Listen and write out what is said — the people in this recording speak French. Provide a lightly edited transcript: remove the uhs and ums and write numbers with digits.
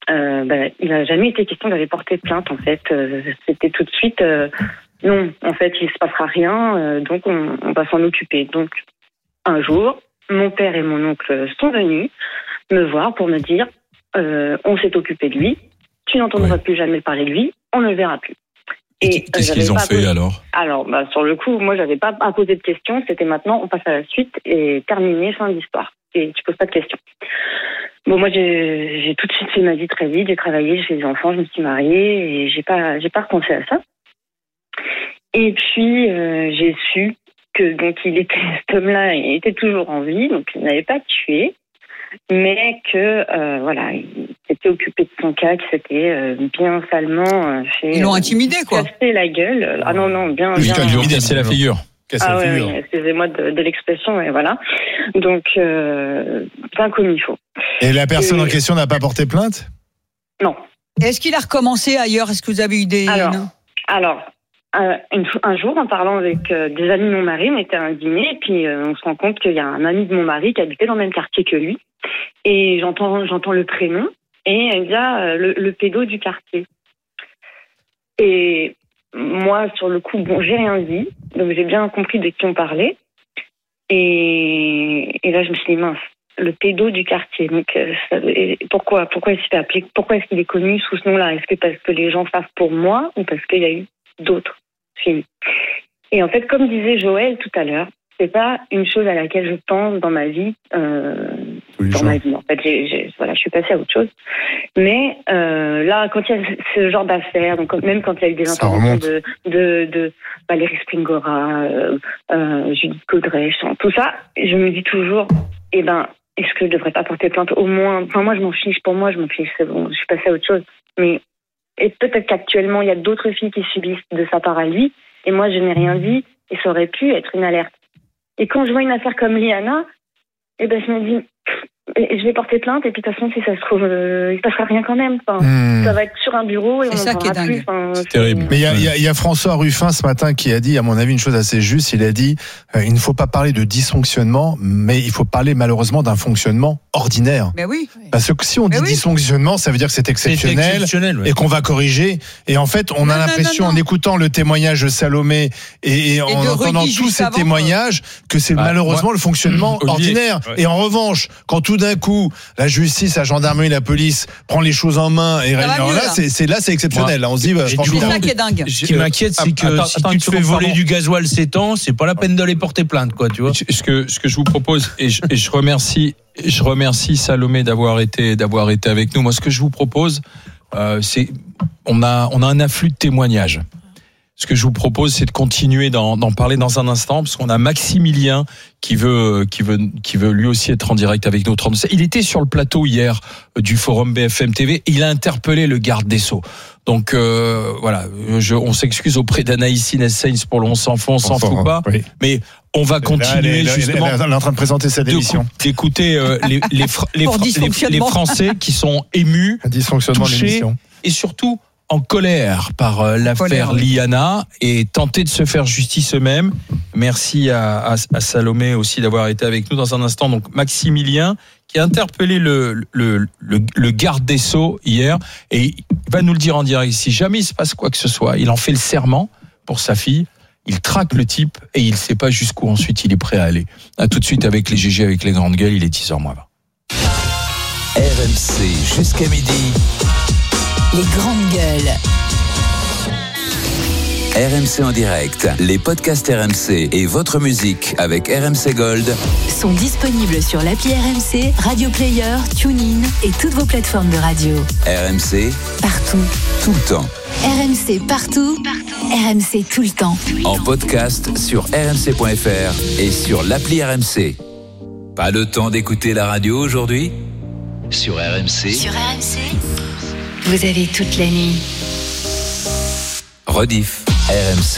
il n'a jamais été question d'aller porter plainte, en fait. C'était tout de suite, non, en fait, il ne se passera rien, donc on va s'en occuper. Donc, un jour, mon père et mon oncle sont venus me voir pour me dire, on s'est occupé de lui, tu n'entendras plus jamais parler de lui, on ne le verra plus. Et qu'est-ce qu'ils ont fait alors ? Alors, sur le coup, moi, j'avais pas à poser de questions. C'était maintenant, on passe à la suite et terminé, fin d'histoire. Et tu poses pas de questions. Bon, moi, j'ai tout de suite fait ma vie très vite. J'ai travaillé, j'ai fait des enfants, je me suis mariée et j'ai pas repensé à ça. Et puis, j'ai su que donc cet homme-là, il était toujours en vie, donc il n'avait pas tué. Mais que il s'était occupé de son cas, qu'il s'était bien salement fait. Ils l'ont intimidé, quoi. Casser la gueule. Ah non, bien. Casser la figure. Oui, excusez-moi de l'expression, et voilà. Donc, bien comme il faut. Et la personne en question n'a pas porté plainte ? Non. Est-ce qu'il a recommencé ailleurs ? Est-ce que vous avez eu des... Alors, un jour, en parlant avec des amis de mon mari, on était à un dîner, et puis on se rend compte qu'il y a un ami de mon mari qui habitait dans le même quartier que lui. Et j'entends le prénom, et il y a le pédo du quartier. Et moi, sur le coup, j'ai rien dit, donc j'ai bien compris de qui on parlait. Et là, je me suis dit, mince, le pédo du quartier. Donc, pourquoi il s'est fait appeler ? Pourquoi est-ce qu'il est connu sous ce nom-là ? Est-ce que parce que les gens savent pour moi, ou parce qu'il y a eu d'autres films ? Et en fait, comme disait Joël tout à l'heure, c'est pas une chose à laquelle je pense dans ma vie. Ma vie, en fait, je suis passée à autre chose. Mais là, quand il y a ce genre d'affaires, donc même quand il y a eu des interventions de Valérie Springora, Judith Godrèche, tout ça, je me dis toujours, est-ce que je devrais pas porter plainte au moins ? Enfin, moi, je m'en fiche. Pour moi, je m'en fiche. C'est bon, je suis passée à autre chose. Mais et peut-être qu'actuellement, il y a d'autres filles qui subissent de sa part à lui, et moi, je n'ai rien dit, et ça aurait pu être une alerte. Et quand je vois une affaire comme Liana, je me dis, je vais porter plainte, et puis de toute façon, si ça se trouve, il ne passera rien quand même. Ça va être sur un bureau, et on n'en parlera plus. C'est terrible. Mais il y a François Ruffin ce matin qui a dit, à mon avis, une chose assez juste. Il a dit, il ne faut pas parler de dysfonctionnement, mais il faut parler malheureusement d'un fonctionnement ordinaire. Mais oui. Parce que si on dit dysfonctionnement, ça veut dire que c'est exceptionnel, et qu'on va corriger. Et en fait, on a l'impression, en écoutant le témoignage de Salomé et en entendant tous ces témoignages, que c'est malheureusement le fonctionnement ordinaire. Ouais. Et en revanche, quand tout d'un coup, la justice, la gendarmerie, la police prend les choses en main, et c'est exceptionnel. Là, on se dit, c'est ça qui est dingue. Ce qui m'inquiète, c'est que si tu te fais voler du gasoil 7 ans, c'est pas la peine d'aller porter plainte, quoi, tu vois. Ce que je vous propose, et je remercie Salomé d'avoir été avec nous. Moi, ce que je vous propose, c'est, on a un afflux de témoignages. Ce que je vous propose, c'est de continuer d'en parler dans un instant, parce qu'on a Maximilien qui veut lui aussi être en direct avec nous. Il était sur le plateau hier du forum BFM TV. Il a interpellé le garde des Sceaux. Donc on s'excuse auprès d'Anaïs Inès pour le on s'en fout pas. Oui. Mais on va continuer justement. Elle est en train de présenter cette émission. D'écouter les Français qui sont émus, touchés et surtout en colère par l'affaire Liana et tenter de se faire justice eux-mêmes. Merci à Salomé aussi d'avoir été avec nous dans un instant. Donc Maximilien qui a interpellé le garde des Sceaux hier et il va nous le dire en direct. Si jamais il se passe quoi que ce soit, il en fait le serment pour sa fille. Il traque le type et il ne sait pas jusqu'où ensuite il est prêt à aller. À tout de suite avec les GG, avec les grandes gueules. Il est 10h moins 20. RMC jusqu'à midi. Les grandes gueules. RMC en direct, les podcasts RMC et votre musique avec RMC Gold sont disponibles sur l'appli RMC, Radio Player, TuneIn et toutes vos plateformes de radio. RMC, partout, tout le temps. RMC partout, RMC tout le temps. En podcast sur rmc.fr et sur l'appli RMC. Pas le temps d'écouter la radio aujourd'hui ? Sur RMC. Sur RMC, vous avez toute la nuit. Rediff, RMC.